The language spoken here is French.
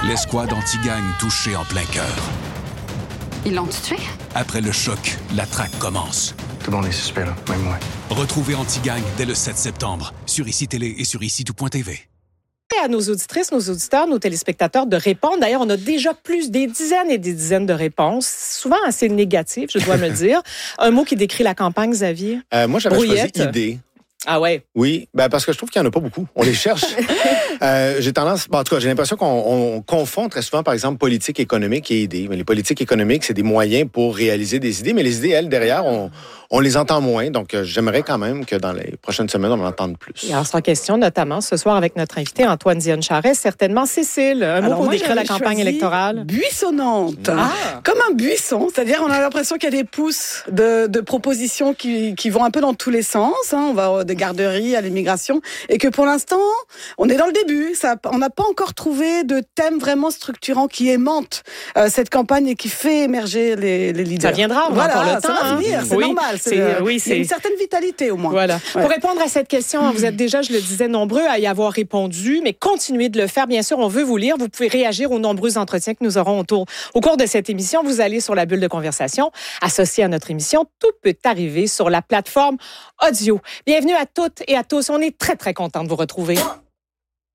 L'escouade anti-gang touchée en plein cœur. Ils l'ont tué? Après le choc, la traque commence. Tout le monde est suspect, là, même moi. Retrouvez Anti-Gang dès le 7 septembre sur ICI Télé et sur ICI-tout.tv. À nos auditrices, nos auditeurs, nos téléspectateurs de répondre. D'ailleurs, on a déjà des dizaines et des dizaines de réponses, souvent assez négatives, je dois me dire. Un mot qui décrit la campagne, Xavier? Moi, j'avais Brouillette. choisi idée. Ah ouais? Oui, parce que je trouve qu'il n'y en a pas beaucoup. On les cherche. J'ai l'impression qu'on confond très souvent, par exemple, politique économique et idées. Mais les politiques économiques, c'est des moyens pour réaliser des idées. Mais les idées, elles, derrière, on les entend moins. Donc, j'aimerais quand même que dans les prochaines semaines, on en entende plus. Et alors, sans question, notamment ce soir avec notre invité Antoine Dion-Charest, certainement Cécile. Un mot pour décrire la campagne électorale? Buissonnante. Comme un buisson. C'est-à-dire, on a l'impression qu'il y a des pousses de propositions qui vont un peu dans tous les sens. On va des garderies à l'immigration. Et que pour l'instant, on est dans le début. On n'a pas encore trouvé de thème vraiment structurant qui aimante cette campagne et qui fait émerger les leaders. Ça viendra, on va encore le temps. Ça va venir, c'est normal. Il y a une certaine vitalité au moins. Voilà. Ouais. Pour répondre à cette question, vous êtes déjà, je le disais, nombreux à y avoir répondu, mais continuez de le faire. Bien sûr, on veut vous lire. Vous pouvez réagir aux nombreux entretiens que nous aurons au cours de cette émission. Vous allez sur la bulle de conversation associée à notre émission. Tout peut arriver sur la plateforme audio. Bienvenue à toutes et à tous. On est très, très contents de vous retrouver.